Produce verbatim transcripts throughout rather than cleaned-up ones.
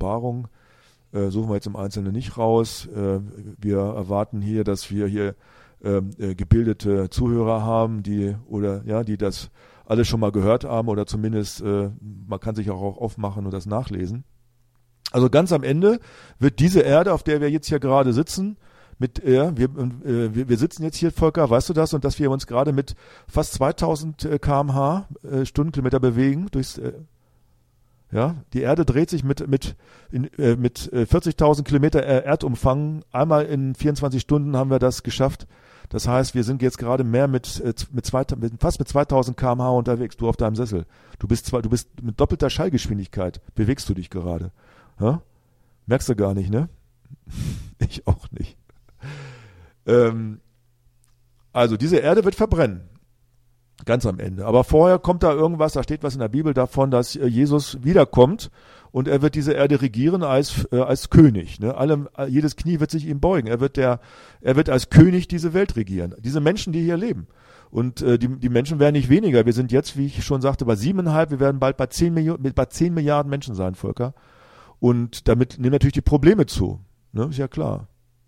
Offenbarung. Äh, suchen wir jetzt im Einzelnen nicht raus. Äh, wir erwarten hier, dass wir hier äh, äh, gebildete Zuhörer haben, die oder ja, die das alles schon mal gehört haben oder zumindest äh, man kann sich auch aufmachen und das nachlesen. Also ganz am Ende wird diese Erde, auf der wir jetzt hier gerade sitzen, mit äh, wir, äh, wir wir sitzen jetzt hier, Volker, weißt du das, und dass wir uns gerade mit fast zweitausend Kilometer pro Stunde äh, Stundenkilometer bewegen durchs äh, ja, die Erde dreht sich mit mit in, äh, mit äh, vierzigtausend Kilometer Erdumfang. Einmal in vierundzwanzig Stunden haben wir das geschafft. Das heißt, wir sind jetzt gerade mehr mit äh, mit, zwei, mit fast mit zweitausend Kilometer pro Stunde unterwegs. Du auf deinem Sessel. Du bist zwar, du bist mit doppelter Schallgeschwindigkeit bewegst du dich gerade. Ja? Merkst du gar nicht, ne? Ich auch nicht. Ähm, also diese Erde wird verbrennen. Ganz am Ende. Aber vorher kommt da irgendwas, da steht was in der Bibel davon, dass Jesus wiederkommt und er wird diese Erde regieren als äh, als König. Ne? Alle, jedes Knie wird sich ihm beugen. Er wird der, er wird als König diese Welt regieren. Diese Menschen, die hier leben. Und äh, die, die Menschen werden nicht weniger. Wir sind jetzt, wie ich schon sagte, bei siebeneinhalb. Wir werden bald bei zehn Millionen, bei zehn Milliarden Menschen sein, Volker. Und damit nehmen natürlich die Probleme zu. Ne? Ist ja klar.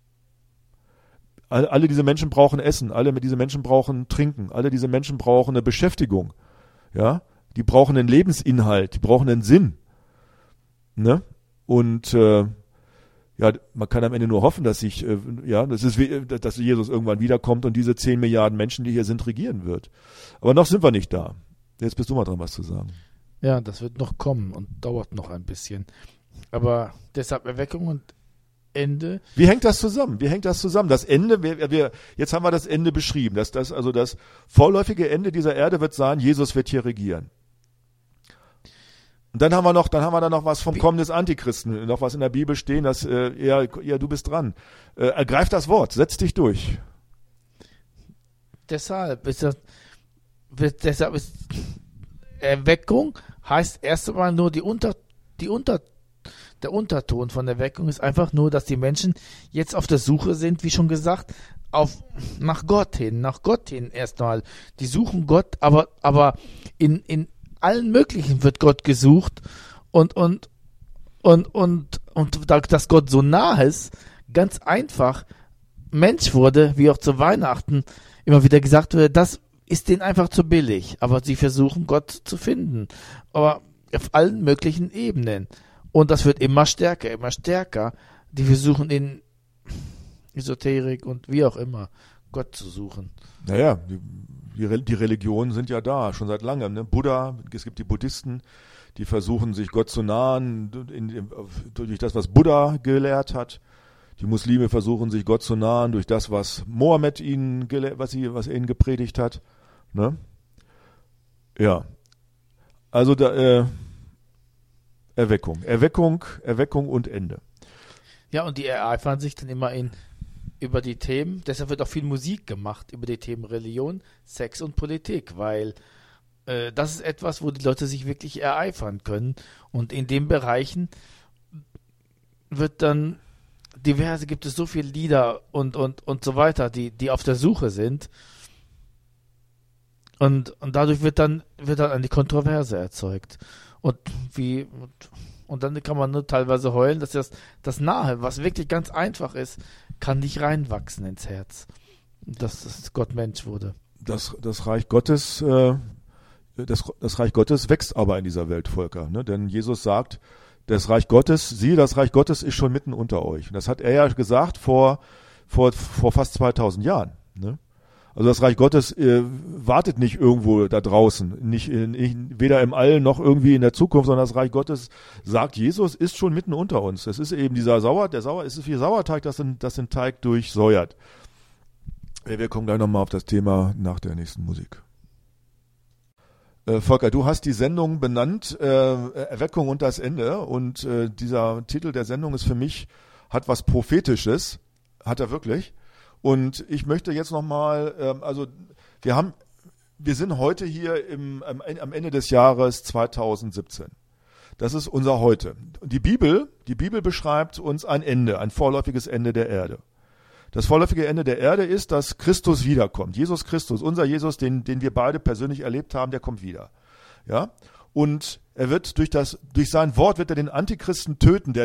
Alle diese Menschen brauchen Essen, alle diese Menschen brauchen Trinken, alle diese Menschen brauchen eine Beschäftigung, ja, die brauchen einen Lebensinhalt, die brauchen einen Sinn, ne? Und äh, ja, man kann am Ende nur hoffen, dass sich, äh, ja, das ist, wie, dass Jesus irgendwann wiederkommt und diese zehn Milliarden Menschen, die hier sind, regieren wird. Aber noch sind wir nicht da. Jetzt bist du mal dran, was zu sagen. Ja, das wird noch kommen und dauert noch ein bisschen. Aber deshalb Erweckung und Ende. Wie hängt das zusammen? Wie hängt das zusammen? Das Ende, wir, wir, jetzt haben wir das Ende beschrieben. Das, das, also das vorläufige Ende dieser Erde wird sein, Jesus wird hier regieren. Und dann haben wir noch, dann haben wir da noch was vom Wie? Kommen des Antichristen, noch was in der Bibel stehen, dass, äh, ja, ja, du bist dran. Äh, ergreif das Wort, setz dich durch. Deshalb ist das, deshalb ist Erweckung heißt erst einmal nur die Unter, die Unter Der Unterton von der Erweckung ist einfach nur, dass die Menschen jetzt auf der Suche sind, wie schon gesagt, auf, nach Gott hin, nach Gott hin erstmal. Die suchen Gott, aber, aber in, in allen möglichen wird Gott gesucht und, und, und, und, und, dass Gott so nah ist, ganz einfach Mensch wurde, wie auch zu Weihnachten immer wieder gesagt wurde, das ist denen einfach zu billig. Aber sie versuchen Gott zu finden. Aber auf allen möglichen Ebenen. Und das wird immer stärker, immer stärker. Die versuchen in Esoterik und wie auch immer Gott zu suchen. Naja, die, die Religionen sind ja da, schon seit langem. Ne? Buddha, es gibt die Buddhisten, die versuchen sich Gott zu nahen in, in, durch das, was Buddha gelehrt hat. Die Muslime versuchen sich Gott zu nahen durch das, was Mohammed ihnen, was, sie, was er ihnen gepredigt hat. Ne? Ja, also da... Äh, Erweckung, Erweckung, Erweckung und Ende. Ja, und die ereifern sich dann immer in über die Themen, deshalb wird auch viel Musik gemacht über die Themen Religion, Sex und Politik, weil äh, das ist etwas, wo die Leute sich wirklich ereifern können und in den Bereichen wird dann diverse, gibt es so viele Lieder und, und, und so weiter, die, die auf der Suche sind und, und dadurch wird dann, wird dann eine Kontroverse erzeugt. Und wie und, und dann kann man nur teilweise heulen, dass das, das Nahe, was wirklich ganz einfach ist, kann nicht reinwachsen ins Herz. Dass das Gott Mensch wurde. Das, das Reich Gottes, äh, das, das Reich Gottes wächst aber in dieser Welt, Volker. Ne? Denn Jesus sagt, das Reich Gottes, siehe, das Reich Gottes ist schon mitten unter euch. Und das hat er ja gesagt vor, vor, vor fast zweitausend Jahren. Ne? Also das Reich Gottes äh, wartet nicht irgendwo da draußen, nicht, in, in, weder im All noch irgendwie in der Zukunft, sondern das Reich Gottes, sagt Jesus, ist schon mitten unter uns. Das ist eben dieser Sauer, der Sauer, es ist wie Sauerteig, das den, das den Teig durchsäuert. Wir kommen gleich nochmal auf das Thema nach der nächsten Musik. Äh, Volker, du hast die Sendung benannt, äh, Erweckung und das Ende, und äh, dieser Titel der Sendung ist für mich, hat was Prophetisches, hat er wirklich. Und ich möchte jetzt nochmal, ähm, also wir haben, wir sind heute hier im, am, am Ende des Jahres zweitausendsiebzehn. Das ist unser Heute. Die Bibel, die Bibel beschreibt uns ein Ende, ein vorläufiges Ende der Erde. Das vorläufige Ende der Erde ist, dass Christus wiederkommt. Jesus Christus, unser Jesus, den, den wir beide persönlich erlebt haben, der kommt wieder. Ja? Und er wird durch das, durch sein Wort wird er den Antichristen töten, der